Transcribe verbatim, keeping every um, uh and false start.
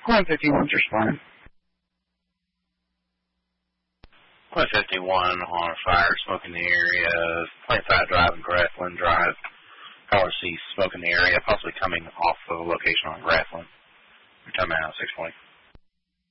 one fifty-one's responding. one fifty-one on fire, smoke in the area, Plainsight Drive and Grassland Drive. Caller C, smoke in the area, possibly coming off of a location on Grassland. Your time out, six twenty.